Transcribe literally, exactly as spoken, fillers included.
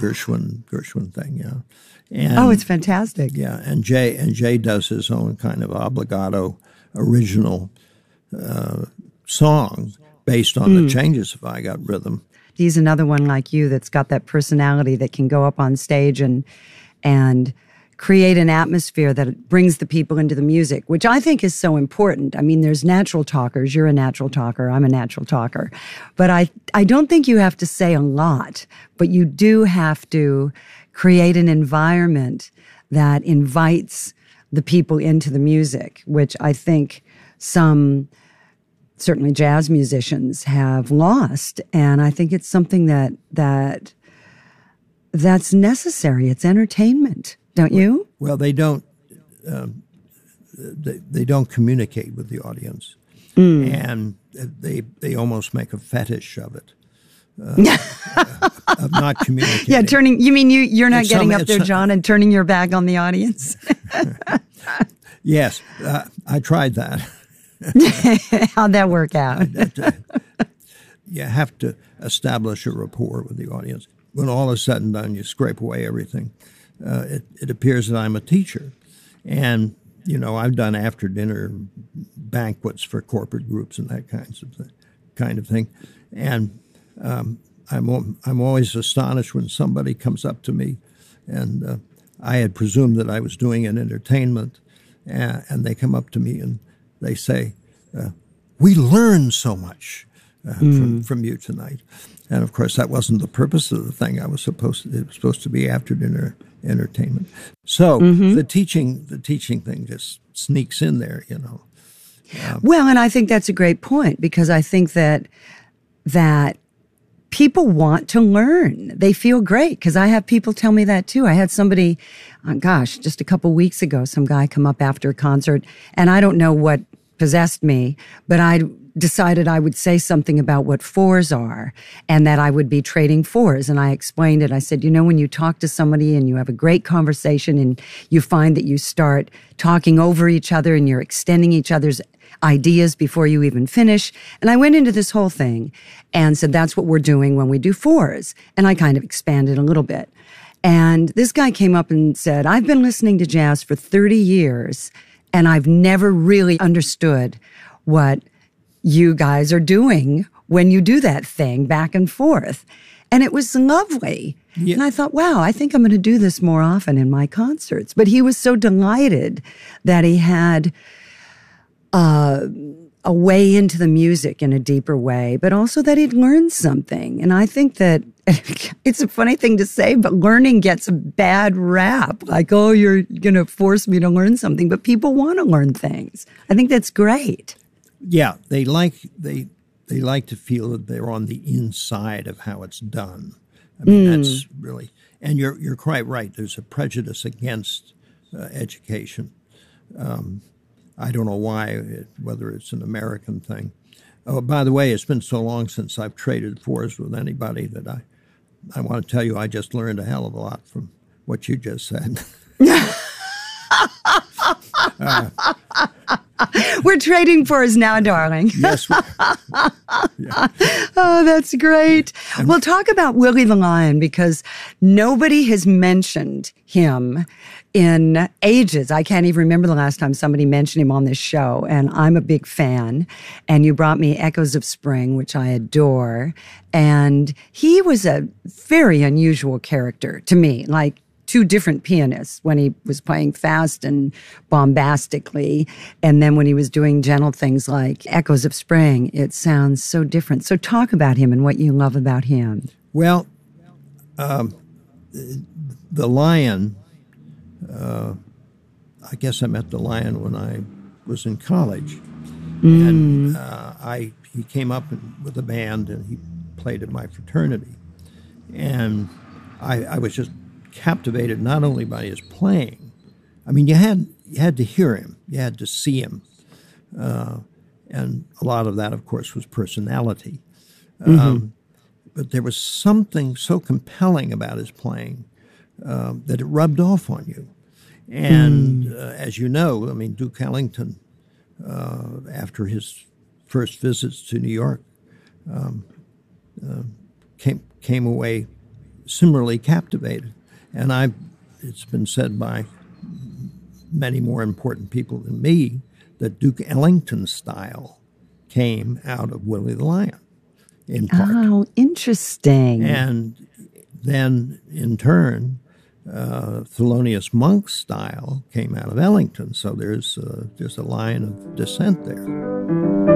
Gershwin Gershwin thing, yeah. And, oh, it's fantastic. Yeah, and Jay and Jay does his own kind of obligato original uh, song based on mm. the changes of I Got Rhythm. He's another one like you that's got that personality that can go up on stage and and create an atmosphere that brings the people into the music, which I think is so important. I mean, there's natural talkers. You're a natural talker. I'm a natural talker. But I, I don't think you have to say a lot, but you do have to create an environment that invites the people into the music, which I think some, certainly jazz musicians, have lost. And I think it's something that that that's necessary. It's entertainment. Don't you? Well, they don't. Um, they they don't communicate with the audience, mm. and they they almost make a fetish of it, uh, of not communicating. Yeah, turning. You mean you you're not it's getting some, up there, John, and turning your back on the audience? Yes, uh, I tried that. How'd that work out? You have to establish a rapport with the audience. When all is said and done, you scrape away everything. Uh, it, it appears that I'm a teacher. And, you know, I've done after-dinner banquets for corporate groups and that kinds of th- kind of thing. And um, I'm, I'm always astonished when somebody comes up to me, and uh, I had presumed that I was doing an entertainment, and, and they come up to me and they say, uh, we learned so much uh, mm. from, from you tonight. And, of course, that wasn't the purpose of the thing. I was supposed to, it was supposed to be after-dinner entertainment. So mm-hmm. the teaching the teaching thing just sneaks in there, you know. Um, well, and I think that's a great point, because I think that that people want to learn. They feel great, because I have people tell me that too. I had somebody, oh gosh, just a couple weeks ago, some guy come up after a concert, and I don't know what possessed me, but I decided I would say something about what fours are and that I would be trading fours. And I explained it. I said, you know, when you talk to somebody and you have a great conversation and you find that you start talking over each other and you're extending each other's ideas before you even finish. And I went into this whole thing and said, that's what we're doing when we do fours. And I kind of expanded a little bit. And this guy came up and said, I've been listening to jazz for thirty years and I've never really understood what you guys are doing when you do that thing back and forth. And it was lovely. Yeah. And I thought, wow, I think I'm going to do this more often in my concerts. But he was so delighted that he had uh, a way into the music in a deeper way, but also that he'd learned something. And I think that it's a funny thing to say, but learning gets a bad rap. Like, oh, you're going to force me to learn something. But people want to learn things. I think that's great. Yeah, they like they they like to feel that they're on the inside of how it's done. I mean, mm. that's really, and you're you're quite right. There's a prejudice against uh, education. Um, I don't know why, it, whether it's an American thing. Oh, by the way, it's been so long since I've traded fours with anybody that I I want to tell you I just learned a hell of a lot from what you just said. uh, We're trading fours now, darling. Yes. We, yeah. Oh, that's great. And we'll talk about Willie the Lion, because nobody has mentioned him in ages. I can't even remember the last time somebody mentioned him on this show, and I'm a big fan. And you brought me Echoes of Spring, which I adore. And he was a very unusual character to me, like two different pianists when he was playing fast and bombastically. And then when he was doing gentle things like Echoes of Spring, it sounds so different. So talk about him and what you love about him. Well, um, the Lion, uh, I guess I met the Lion when I was in college. Mm. And uh, I he came up with a band and he played at my fraternity. And I, I was just captivated not only by his playing. I mean, you had you had to hear him, you had to see him, uh, and a lot of that, of course, was personality. Mm-hmm. Um, but there was something so compelling about his playing uh, that it rubbed off on you. And mm. uh, as you know, I mean, Duke Ellington, uh, after his first visits to New York, um, uh, came came away similarly captivated. And I, it's been said by many more important people than me that Duke Ellington's style came out of Willie the Lion, in part. Oh, interesting. And then, in turn, uh, Thelonious Monk's style came out of Ellington. So there's uh, there's a line of descent there.